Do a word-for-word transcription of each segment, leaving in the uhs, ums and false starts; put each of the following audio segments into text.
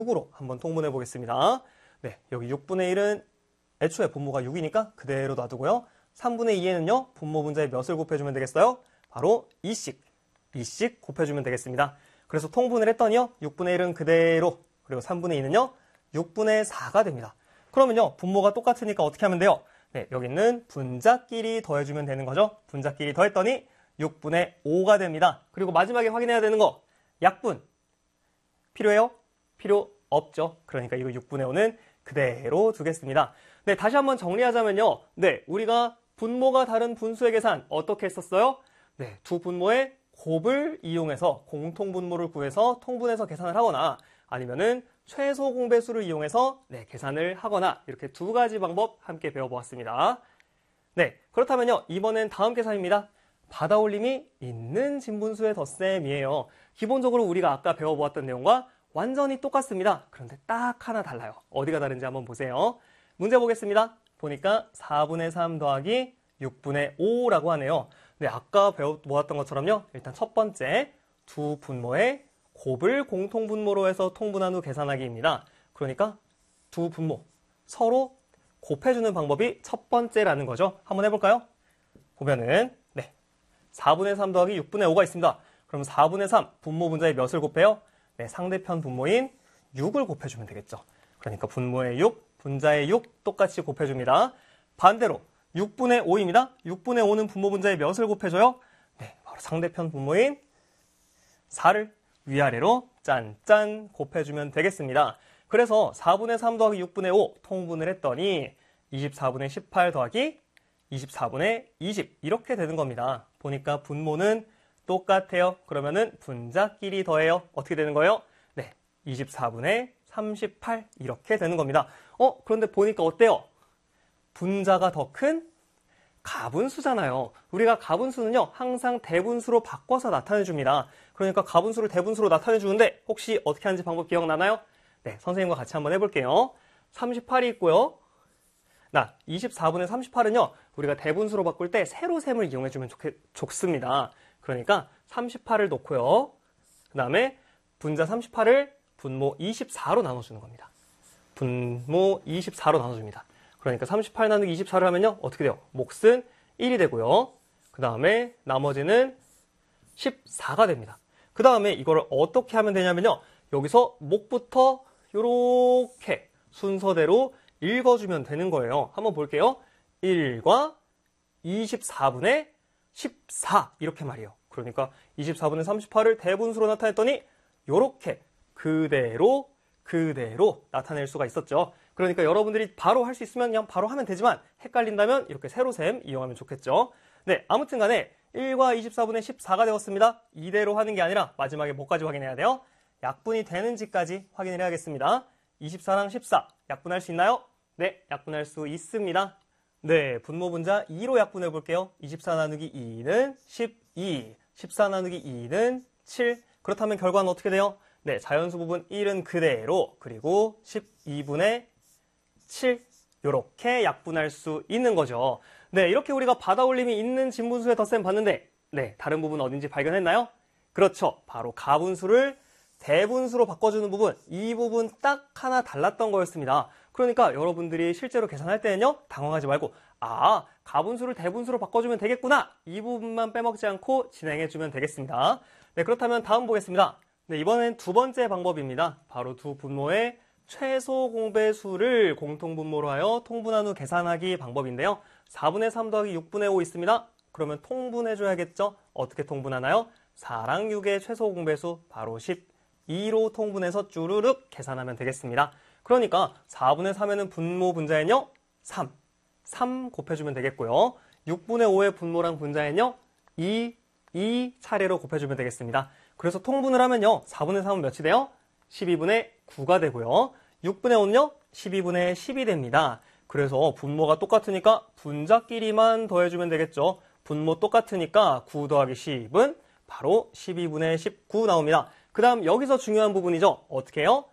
육으로 한번 통분해 보겠습니다. 네, 여기 육분의 일은 애초에 분모가 육이니까 그대로 놔두고요. 삼분의 이에는요, 분모 분자에 몇을 곱해주면 되겠어요? 바로 이씩, 이씩 곱해주면 되겠습니다. 그래서 통분을 했더니요, 육분의 일은 그대로, 그리고 삼분의 이는요, 육분의 사가 됩니다. 그러면요, 분모가 똑같으니까 어떻게 하면 돼요? 네, 여기 있는 분자끼리 더해주면 되는 거죠. 분자끼리 더했더니 육분의 오가 됩니다. 그리고 마지막에 확인해야 되는 거, 약분. 필요해요? 필요 없죠. 그러니까 이거 육분의 오는 그대로 두겠습니다. 네, 다시 한번 정리하자면요. 네, 우리가 분모가 다른 분수의 계산 어떻게 했었어요? 네, 두 분모의 곱을 이용해서 공통분모를 구해서 통분해서 계산을 하거나 아니면은 최소 공배수를 이용해서 네, 계산을 하거나 이렇게 두 가지 방법 함께 배워보았습니다. 네, 그렇다면요. 이번엔 다음 계산입니다. 받아올림이 있는 진분수의 덧셈이에요. 기본적으로 우리가 아까 배워보았던 내용과 완전히 똑같습니다. 그런데 딱 하나 달라요. 어디가 다른지 한번 보세요. 문제 보겠습니다. 보니까 사분의 삼 더하기 육분의 오라고 하네요. 네, 아까 배워보았던 것처럼요. 일단 첫 번째 두 분모의 곱을 공통분모로 해서 통분한 후 계산하기입니다. 그러니까 두 분모 서로 곱해주는 방법이 첫 번째라는 거죠. 한번 해볼까요? 보면은 네, 사분의 삼 더하기 육분의 오가 있습니다. 그럼 사분의 삼 분모 분자에 몇을 곱해요? 네, 상대편 분모인 육을 곱해주면 되겠죠. 그러니까 분모의 육, 분자의 육 똑같이 곱해줍니다. 반대로 육분의 오입니다. 육분의 오는 분모 분자에 몇을 곱해줘요? 네, 바로 상대편 분모인 사를 위아래로 짠짠 곱해주면 되겠습니다. 그래서 사분의 삼 더하기 육분의 오 통분을 했더니 이십사분의 십팔 더하기 이십사분의 이십 이렇게 되는 겁니다. 보니까 분모는 똑같아요. 그러면은 분자끼리 더해요. 어떻게 되는 거예요? 네, 이십사분의 삼십팔 이렇게 되는 겁니다. 어, 그런데 보니까 어때요? 분자가 더 큰 가분수잖아요. 우리가 가분수는요, 항상 대분수로 바꿔서 나타내줍니다. 그러니까 가분수를 대분수로 나타내주는데 혹시 어떻게 하는지 방법 기억나나요? 네, 선생님과 같이 한번 해볼게요. 삼십팔이 있고요. 나 이십사분의 삼십팔은요, 우리가 대분수로 바꿀 때 세로셈을 이용해주면 좋겠, 좋습니다. 그러니까 삼십팔을 놓고요. 그 다음에 분자 삼십팔을 분모 이십사로 나눠주는 겁니다. 분모 이십사로 나눠줍니다. 그러니까 삼십팔 나누기 이십사를 하면요. 어떻게 돼요? 몫은 일이 되고요. 그 다음에 나머지는 십사가 됩니다. 그 다음에 이거를 어떻게 하면 되냐면요. 여기서 목부터 이렇게 순서대로 읽어주면 되는 거예요. 한번 볼게요. 일과 이십사분의 십사 이렇게 말이에요. 그러니까 이십사분의 삼십팔을 대분수로 나타냈더니 이렇게 그대로 그대로 나타낼 수가 있었죠. 그러니까 여러분들이 바로 할 수 있으면 그냥 바로 하면 되지만 헷갈린다면 이렇게 세로셈 이용하면 좋겠죠. 네, 아무튼 간에 일과 이십사분의 십사가 되었습니다. 이대로 하는 게 아니라 마지막에 뭐까지 확인해야 돼요? 약분이 되는지까지 확인을 해야겠습니다. 이십사랑 십사 약분할 수 있나요? 네, 약분할 수 있습니다. 네, 분모 분자 이로 약분해 볼게요. 이십사 나누기 이는 십이, 십사 나누기 이는 칠. 그렇다면 결과는 어떻게 돼요? 네, 자연수 부분 일은 그대로, 그리고 십이분의 칠 이렇게 약분할 수 있는 거죠. 네, 이렇게 우리가 받아올림이 있는 진분수의 덧셈 봤는데 네, 다른 부분 어딘지 발견했나요? 그렇죠. 바로 가분수를 대분수로 바꿔주는 부분, 이 부분 딱 하나 달랐던 거였습니다. 그러니까 여러분들이 실제로 계산할 때는요, 당황하지 말고 아, 가분수를 대분수로 바꿔주면 되겠구나. 이 부분만 빼먹지 않고 진행해주면 되겠습니다. 네, 그렇다면 다음 보겠습니다. 네, 이번엔 두 번째 방법입니다. 바로 두 분모의 최소 공배수를 공통분모로 하여 통분한 후 계산하기 방법인데요. 사분의 삼 더하기 육분의 오 있습니다. 그러면 통분해줘야겠죠? 어떻게 통분하나요? 사랑 육의 최소 공배수 바로 십이로 통분해서 쭈루룩 계산하면 되겠습니다. 그러니까 사분의 삼에는 분모 분자엔요 삼, 삼 곱해주면 되겠고요. 육분의 오의 분모랑 분자엔요 이, 이 차례로 곱해주면 되겠습니다. 그래서 통분을 하면요 사분의 삼은 몇이 돼요? 십이분의 구가 되고요. 육분의 오는요 십이분의 십이 됩니다. 그래서 분모가 똑같으니까 분자끼리만 더해주면 되겠죠. 분모 똑같으니까 구 더하기 십은 바로 십이분의 십구 나옵니다. 그 다음 여기서 중요한 부분이죠. 어떻게 해요?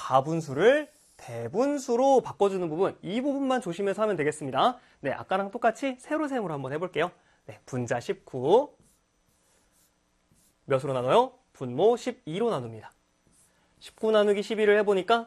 가분수를 대분수로 바꿔주는 부분, 이 부분만 조심해서 하면 되겠습니다. 네, 아까랑 똑같이 세로셈으로 한번 해볼게요. 네, 분자 십구 몇으로 나눠요? 분모 십이로 나눕니다. 십구 나누기 십이를 해보니까